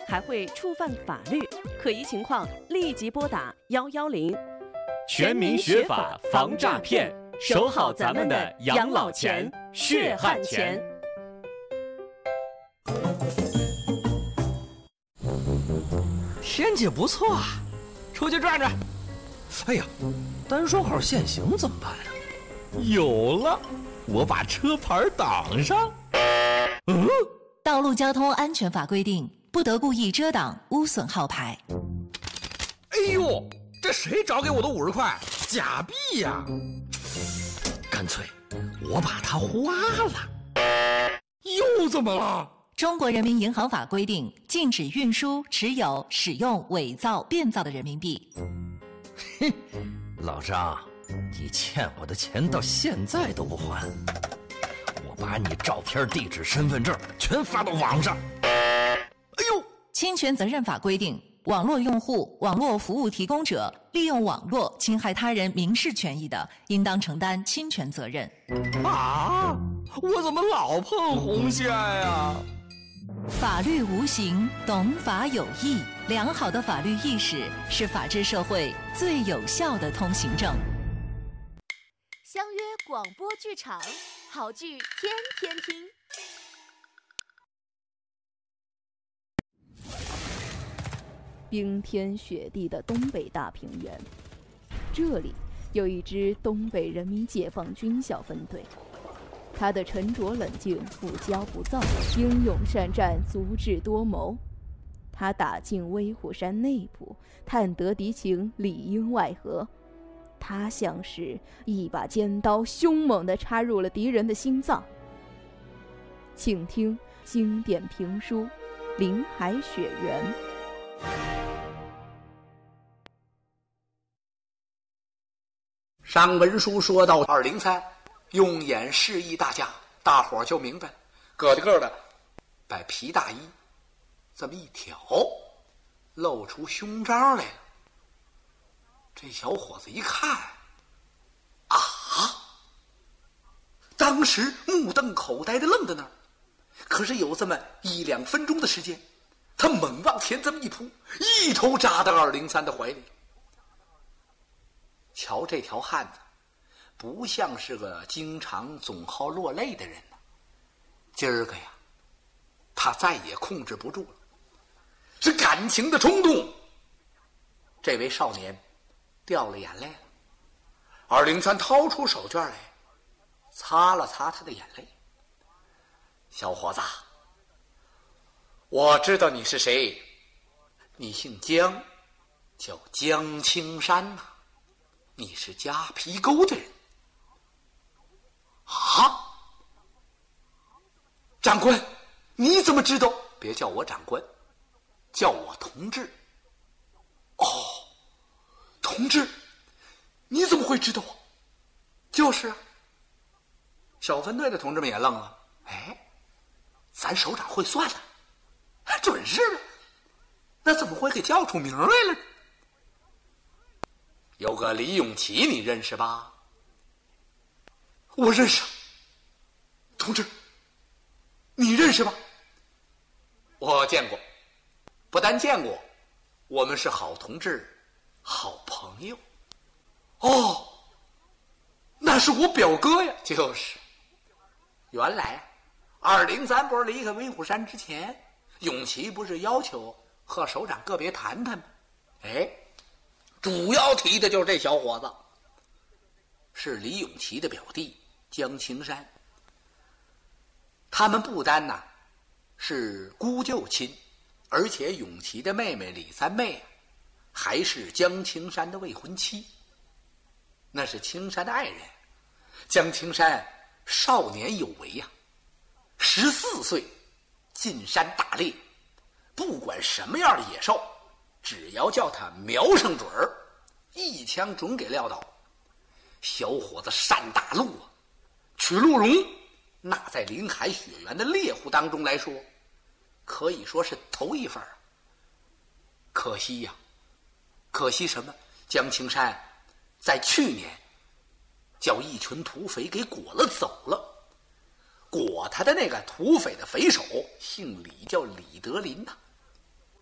还会触犯法律，可疑情况立即拨打110。 全民学法防诈骗，守好咱们的养老钱、血汗钱。 天气不错啊，出去转转。哎呀，单双号限行怎么办啊？有了，我把车牌挡上。 道路交通安全法规定，不得故意遮挡、污损号牌。 哎呦，这谁找给我的50块？假币呀！干脆我把它花了。又怎么了？ 中国人民银行法规定，禁止运输、持有、使用伪造、变造的人民币。 哼，老张，你欠我的钱到现在都不还，我把你照片、地址、身份证全发到网上。哎呦！ 侵权责任法规定，网络用户、网络服务提供者利用网络侵害他人民事权益的，应当承担侵权责任。 啊！我怎么老碰红线呀？ 法律无形，懂法有义。良好的法律意识是法治社会最有效的通行证。 相约广播剧场，好剧天天听。 冰天雪地的东北大平原，这里有一支东北人民解放军小分队。他的沉着冷静、不骄不躁，英勇善战、足智多谋。他打进威虎山内部，探得敌情，里应外合。他像是一把尖刀，凶猛地插入了敌人的心脏。请听经典评书《林海雪原》。 上文书说到203用眼示意大家，大伙儿就明白，个的把皮大衣这么一挑，露出胸章来了。这小伙子一看，啊！当时目瞪口呆的愣在那儿。可是有这么1-2分钟的时间，他猛往前这么一扑，一头扎到203的怀里。瞧这条汉子，不像是个经常总好落泪的人呢。今儿个呀，他再也控制不住了，是感情的冲动。这位少年掉了眼泪了。203掏出手绢来，擦了擦他的眼泪。小伙子，我知道你是谁，你姓江，叫江青山呐。你是夹皮沟的人。啊！长官，你怎么知道？别叫我长官，叫我同志。哦，同志，你怎么会知道啊？就是啊。小分队的同志们也愣了。哎，咱首长会算了，准是了。那怎么会给叫出名来了？有个李永琪，你认识吧？我认识。同志，你认识吧？我见过，不但见过，我们是好同志、好朋友。哦，那是我表哥呀。就是，原来203波离开威虎山之前，永琪不是要求和首长个别谈谈吗？哎，主要提的就是这小伙子，是李永琪的表弟江青山。他们不单是姑舅亲，而且永琪的妹妹李三妹还是江青山的未婚妻。那是青山的爱人。江青山少年有为呀，14岁进山打猎，不管什么样的野兽，只要叫他瞄上准儿，一枪准给撂倒。小伙子善打鹿啊，取鹿茸，那在林海雪原的猎户当中来说，可以说是头一份。可惜呀，可惜什么？江青山在去年叫一群土匪给裹了走了。裹他的那个土匪的匪首姓李，叫李德林呐。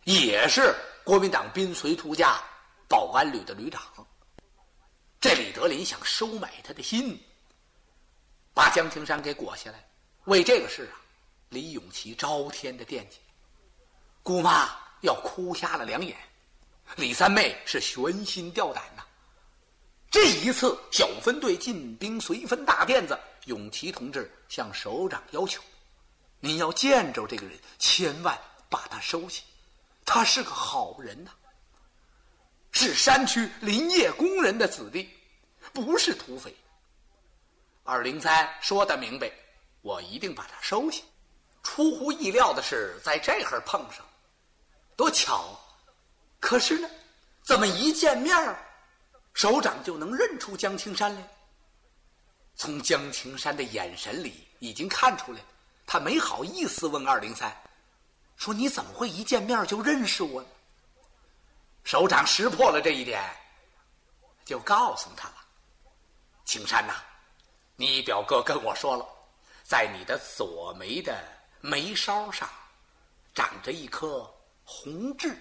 也是国民党宾随图家保安旅的旅长。这李德林想收买他的心，把江青山给裹下来。为这个事啊，李永琪朝天的惦记，姑妈要哭瞎了两眼，李三妹是悬心吊胆呐。这一次小分队进兵绥芬大甸子，永琪同志向首长要求，您要见着这个人，千万把他收起，他是个好人呐，是山区林业工人的子弟，不是土匪。203说得明白，我一定把他收下。出乎意料的是，在这会儿碰上，多巧！可是呢，这么一见面，首长就能认出江青山来。从江青山的眼神里已经看出来，他没好意思问203，说你怎么会一见面就认识我呢？首长识破了这一点，就告诉他了：青山呐，你表哥跟我说了，在你的左眉的眉梢上长着一颗红痣。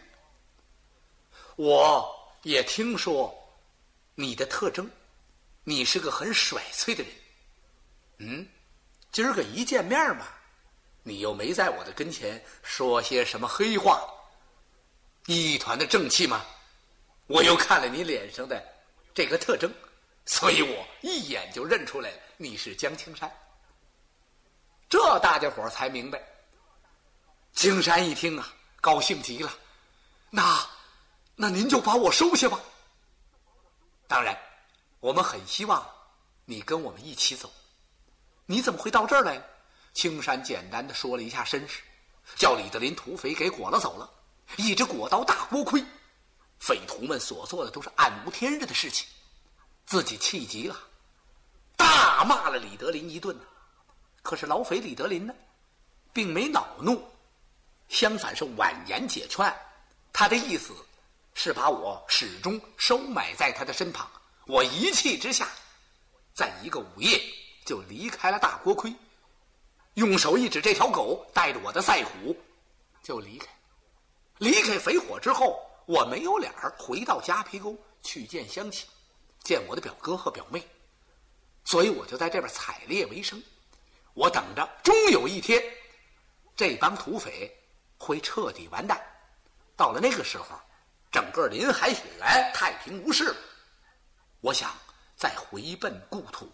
我也听说你的特征，你是个很甩脆的人。今儿个一见面嘛，你又没在我的跟前说些什么黑话，一团的正气嘛。我又看了你脸上的这个特征，所以我一眼就认出来了，你是江青山。这大家伙才明白。青山一听啊，高兴极了，那您就把我收下吧。当然，我们很希望你跟我们一起走。你怎么会到这儿来？青山简单的说了一下身世，叫李德林土匪给裹了走了，一直裹到大锅盔。匪徒们所做的都是暗无天日的事情，自己气急了，大骂了李德林一顿。可是老匪李德林呢，并没恼怒，相反是婉言解劝。他的意思是把我始终收买在他的身旁。我一气之下，在一个午夜就离开了大锅盔，用手一指这条狗，带着我的赛虎就离开。离开匪火之后，我没有脸儿回到夹皮沟去见乡亲，见我的表哥和表妹，所以我就在这边采猎为生。我等着，终有一天，这帮土匪会彻底完蛋。到了那个时候，整个林海雪原太平无事了。我想再回奔故土。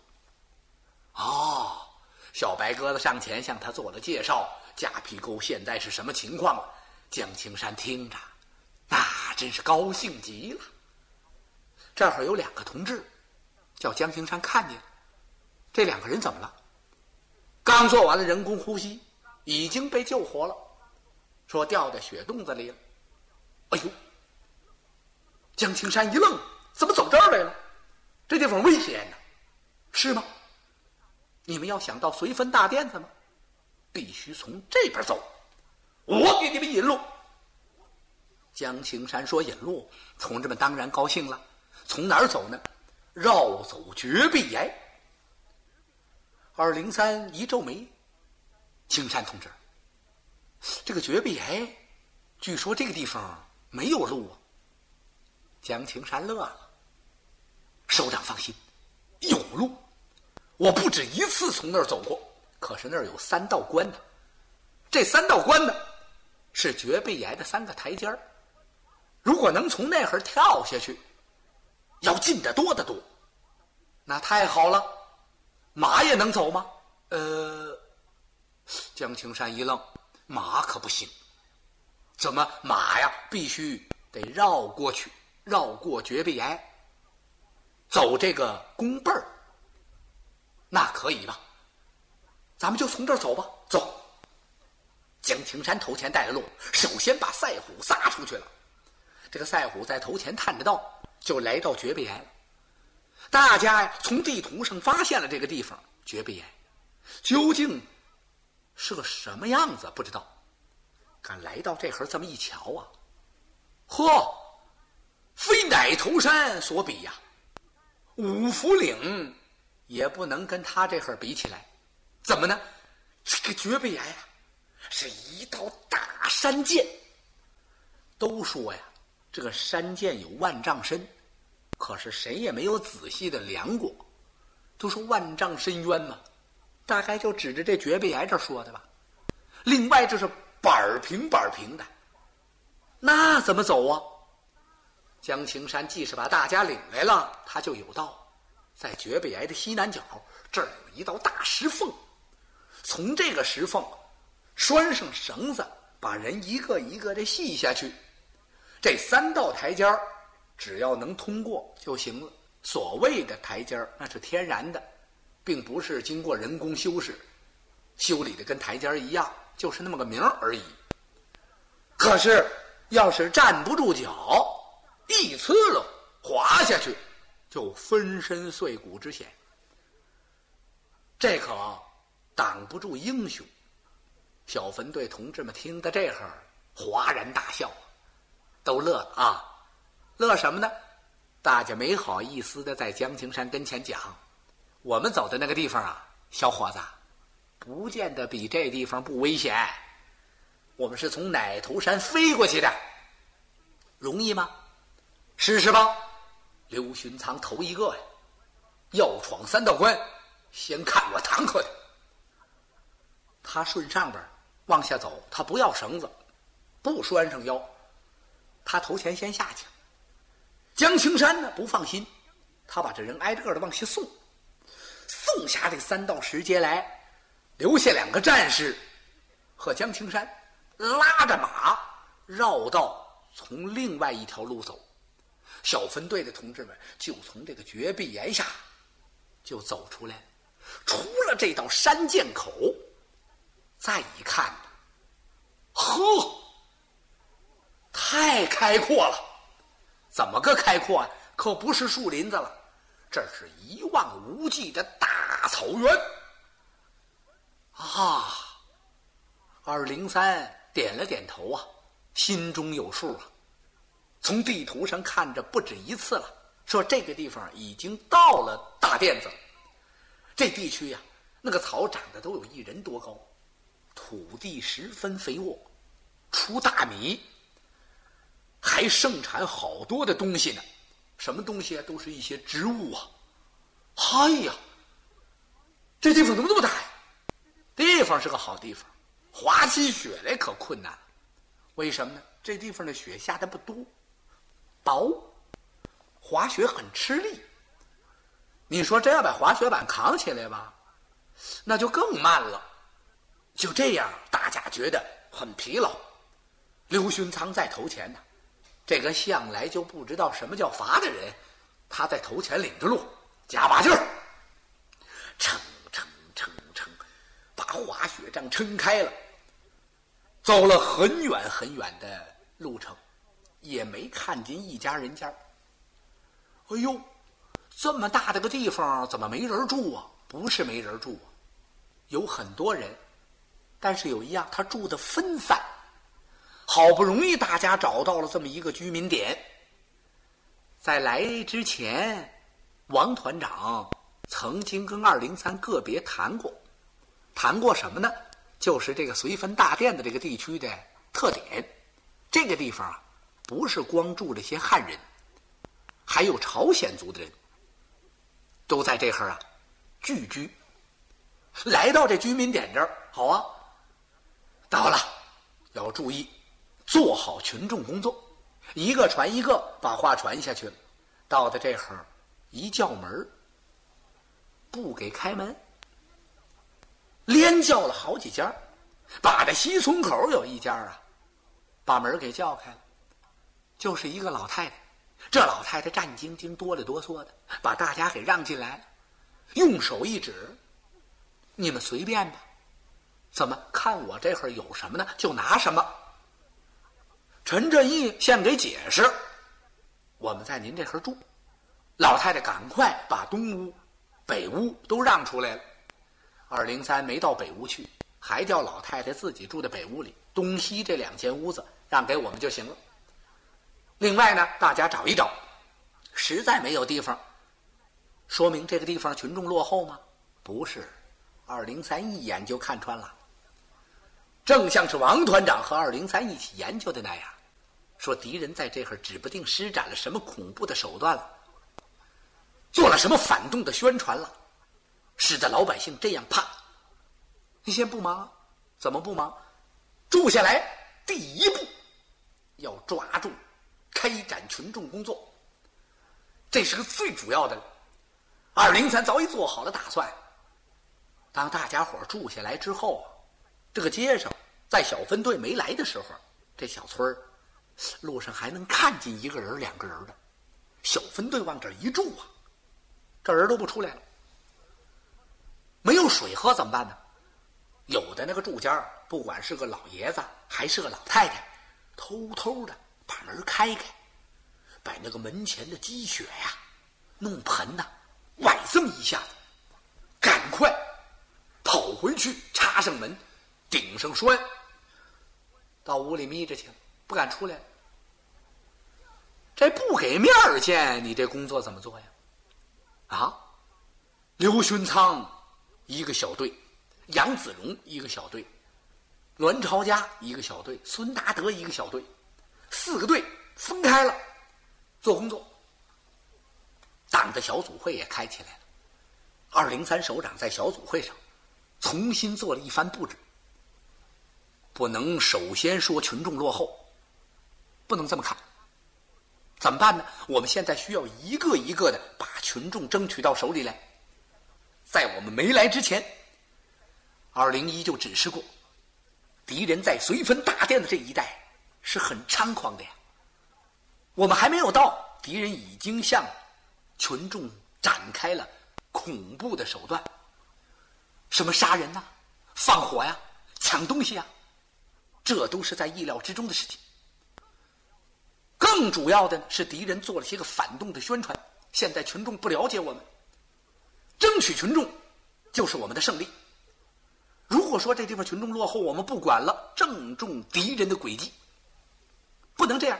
小白鸽子上前向他做了介绍，夹皮沟现在是什么情况了。江青山听着，那真是高兴极了。这会儿有两个同志叫江青山看见了，这两个人怎么了？刚做完了人工呼吸，已经被救活了，说掉在雪洞子里了。哎呦！江青山一愣，怎么走这儿来了？这地方危险呢，是吗？你们要想到绥芬大甸子吗？必须从这边走，我给你们引路。江青山说引路，同志们当然高兴了。从哪儿走呢？绕走绝壁崖。203一皱眉，青山同志，这个绝壁崖，据说这个地方没有路啊。江青山乐了，首长放心，有路。我不止一次从那儿走过，可是那儿有3道关呢。这3道关呢，是绝壁崖的3个台阶儿。如果能从那儿跳下去，要近得多得多。那太好了，马也能走吗？江青山一愣，马可不行。怎么马呀？必须得绕过去，绕过绝壁崖，走这个弓背儿。那可以吧？咱们就从这儿走吧。走。江青山头前带了路，首先把赛虎撒出去了。这个赛虎在头前探着道，就来到绝壁崖了。大家呀，从地图上发现了这个地方，绝壁崖究竟是个什么样子不知道。敢来到这会儿这么一瞧啊，呵，非奶头山所比呀，五福岭也不能跟他这会儿比起来。怎么呢？这个绝壁崖呀，是一道大山涧， 都说呀，这个山涧有万丈深，可是谁也没有仔细的量过。都说万丈深渊嘛，大概就指着这绝壁崖这说的吧。另外就是板平的，那怎么走啊？江青山既是把大家领来了，他就有道，在绝壁崖的西南角这儿有一道大石缝，从这个石缝拴上绳子，把人一个一个的系下去。这3道台阶儿只要能通过就行了。所谓的台阶儿那是天然的，并不是经过人工修饰，修理的跟台阶儿一样，就是那么个名而已。可是要是站不住脚，一呲溜滑下去，就分身碎骨之险。这可挡不住英雄。小分队同志们听到这会儿哗然大笑，都乐了啊！乐什么呢？大家没好意思的在江青山跟前讲，我们走的那个地方啊，小伙子，不见得比这地方不危险。我们是从奶头山飞过去的，容易吗？试试吧。刘寻常头一个呀，要闯3道关，先看我堂客的。他顺上边往下走，他不要绳子，不拴上腰，他头前先下去。江青山呢不放心，他把这人挨个的往下送，送下这3道石阶来，留下2个战士和江青山拉着马绕道从另外一条路走。小分队的同志们就从这个绝壁崖下就走出来，出了这道山涧口，再一看，呵，太开阔了。怎么个开阔啊？可不是树林子了，这是一望无际的大草原啊！203点了点头啊，心中有数啊。从地图上看着不止一次了，说这个地方已经到了大甸子。这地区呀，那个草长得都有1人多高，土地十分肥沃，出大米，还盛产好多的东西呢。什么东西啊？都是一些植物啊。哎呀，这地方怎么这么大呀？地方是个好地方，滑起雪来可困难了。为什么呢？这地方的雪下的不多，薄，滑雪很吃力。你说真要把滑雪板扛起来吧，那就更慢了。就这样，大家觉得很疲劳。刘寻常在头前呢，这个向来就不知道什么叫罚的人，他在头前领着路，加把劲儿，撑，把滑雪杖撑开了。走了很远很远的路程，也没看见一家人家。哎呦，这么大的个地方怎么没人住啊？不是没人住啊，有很多人，但是有一样，他住的分散。好不容易大家找到了这么一个居民点。在来之前，王团长曾经跟203个别谈过什么呢？就是这个绥芬大甸的这个地区的特点。这个地方啊，不是光住这些汉人，还有朝鲜族的人，都在这儿啊聚居。来到这居民点这儿，好啊，到了，要注意做好群众工作，一个传一个，把话传下去了。到的这会儿，一叫门，不给开门，连叫了好几家，把这西村口有一家啊，把门给叫开了，就是一个老太太。这老太太战兢兢、哆里哆嗦的，把大家给让进来了，用手一指：“你们随便吧，怎么看我这会儿有什么呢，就拿什么。”陈振义先给解释：“我们在您这儿住。”老太太赶快把东屋、北屋都让出来了。203没到北屋去，还叫老太太自己住在北屋里，东西这2间屋子让给我们就行了。另外呢，大家找一找，实在没有地方，说明这个地方群众落后吗？不是，203一眼就看穿了。正像是王团长和203一起研究的那样， 说敌人在这会儿指不定施展了什么恐怖的手段了，做了什么反动的宣传了，使得老百姓这样怕。你先不忙啊，怎么不忙？住下来，第一步要抓住开展群众工作，这是个最主要的。203早已做好了打算。当大家伙住下来之后，这个街上在小分队没来的时候，这小村路上还能看见1个人2个人的。小分队往这儿一住啊，这人都不出来了。没有水喝怎么办呢？有的那个住家，不管是个老爷子还是个老太太，偷偷的把门开开，把那个门前的积雪呀、弄盆呐崴这么一下子，赶快跑回去插上门，顶上栓，到屋里眯着去了，不敢出来了。这不给面见，你这工作怎么做呀？啊，刘勋仓1个小队，杨子荣1个小队，栾朝家1个小队，孙达德1个小队，4个队分开了做工作。党的小组会也开起来了。203首长在小组会上重新做了一番布置，不能首先说群众落后，不能这么看。怎么办呢？我们现在需要一个一个的把群众争取到手里来。在我们没来之前，201就指示过，敌人在绥芬大店的这一带是很猖狂的呀。我们还没有到，敌人已经向群众展开了恐怖的手段，什么杀人呐、放火呀、抢东西呀，这都是在意料之中的事情。更主要的是敌人做了些个反动的宣传，现在群众不了解我们，争取群众就是我们的胜利。如果说这地方群众落后，我们不管了，正中敌人的诡计，不能这样。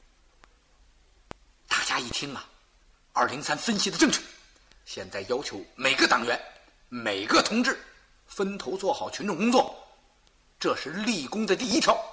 大家一听啊，203分析的正确，现在要求每个党员、每个同志分头做好群众工作，这是立功的第一条。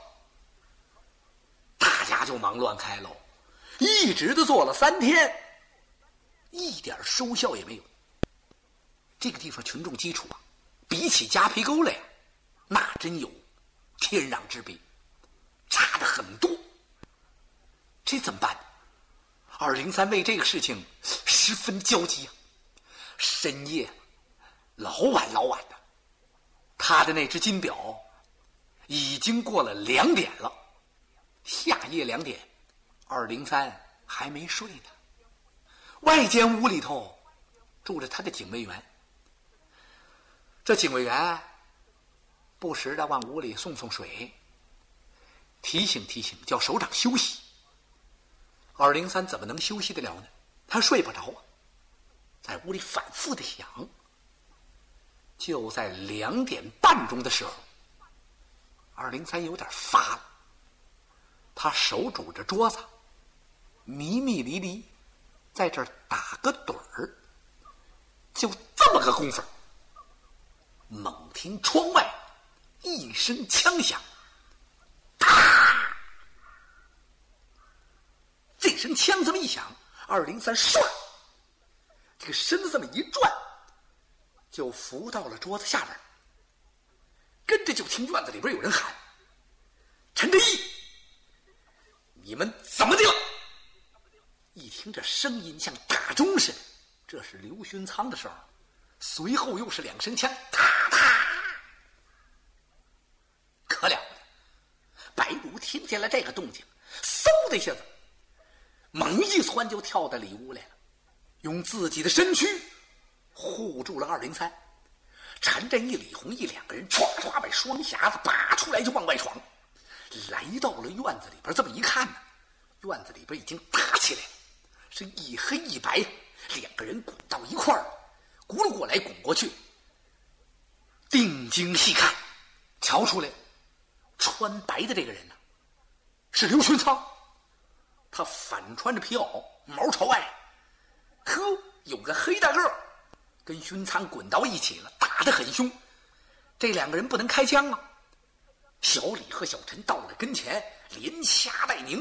大家就忙乱开喽，一直都做了3天，一点收效也没有。这个地方群众基础啊，比起夹皮沟来，那真有天壤之别，差得很多。这怎么办？203为这个事情十分焦急啊，深夜老晚的，他的那只金表已经过了2点了。下夜2点，203还没睡呢。外间屋里头住着他的警卫员，这警卫员不时的往屋里送水，提醒叫首长休息。203怎么能休息得了呢？他睡不着啊，在屋里反复的想。就在2点半钟的时候，203有点发了，他手拄着桌子，迷迷离离在这儿打个盹儿。就这么个功夫，猛听窗外一声枪响，啪！这声枪这么一响，203唰，这个身子这么一转，就伏到了桌子下边。跟着就听院子里边有人喊：“陈德义，你们怎么的了？”一听这声音像打钟似的，这是刘勋仓的声儿。随后又是2声枪，啪啪！可了不得，白如听见了这个动静，嗖的一下子，猛一窜就跳到里屋来了，用自己的身躯护住了203。陈震一、李红一2个人唰唰把双匣子拔出来就往外闯，来到了院子里边。这么一看呢，院子里边已经打起来了，是一黑一白，2个人滚到一块儿，轱辘过来滚过去。定睛细看，瞧出来穿白的这个人呢，是刘勋仓。他反穿着皮袄，毛朝外，呵，有个黑大个儿跟勋仓滚到一起了，打得很凶。这2个人不能开枪啊。小李和小陈到了跟前，连掐带拧，